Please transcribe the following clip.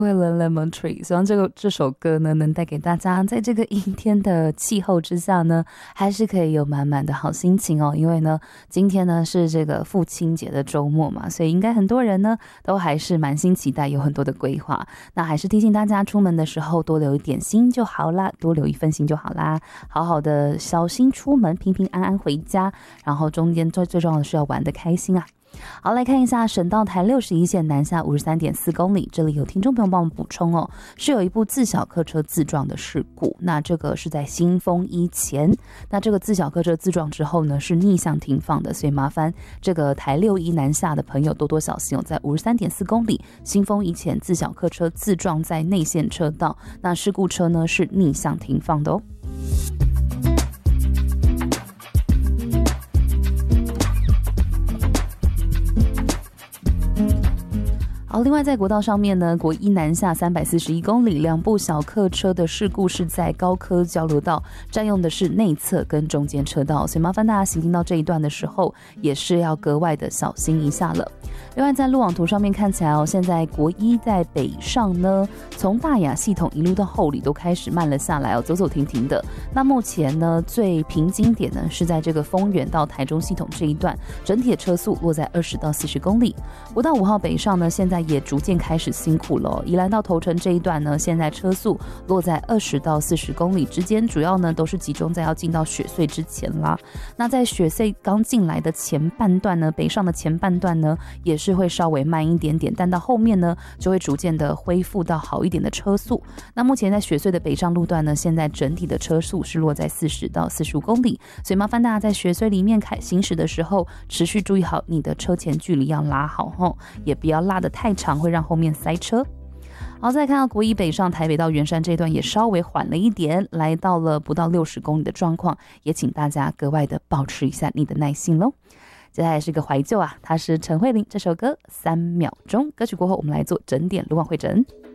为了 Lemon Tree， 希望这首歌呢，能带给大家在这个阴天的气候之下呢，还是可以有满满的好心情哦。因为呢，今天呢是这个父亲节的周末嘛，所以应该很多人呢都还是满心期待，有很多的规划。那还是提醒大家，出门的时候多留一点心就好啦，多留一份心就好啦，好好的小心出门，平平安安回家。然后中间最重要的是要玩得开心啊。好，来看一下省道台61线南下 53.4 公里，这里有听众朋友帮我们补充哦，是有一部自小客车自撞的事故，那这个是在新丰一前，那这个自小客车自撞之后呢是逆向停放的，所以麻烦这个台61南下的朋友多多小心哦，在 53.4 公里新丰一前自小客车自撞在内线车道，那事故车呢是逆向停放的哦。好，另外在国道上面呢，国一南下341公里，两部小客车的事故是在高科交流道，占用的是内侧跟中间车道，所以麻烦大家行进到这一段的时候，也是要格外的小心一下了。另外在路网图上面看起来哦，现在国一在北上呢，从大雅系统一路到后里都开始慢了下来哦，走走停停的。那目前呢，最平均点呢是在这个丰原到台中系统这一段，整体的车速落在20到40公里。国道5号北上呢，现在也逐渐开始辛苦了哦。宜兰到头城这一段呢，现在车速落在20到40公里之间，主要呢都是集中在要进到雪隧之前啦。那在雪隧刚进来的前半段呢，北上的前半段呢，也是会稍微慢一点点，但到后面呢，就会逐渐的恢复到好一点的车速。那目前在雪隧的北上路段呢，现在整体的车速是落在40到45公里，所以麻烦大家在雪隧里面行驶的时候，持续注意好你的车前距离要拉好吼，也不要拉得太长，会让后面塞车。好，再看到国一北上台北到圆山这段也稍微缓了一点，来到了不到60公里的状况，也请大家格外的保持一下你的耐心咯。接下来是个怀旧啊，它是陈慧琳这首歌3秒钟歌曲过后，我们来做整点路况会诊。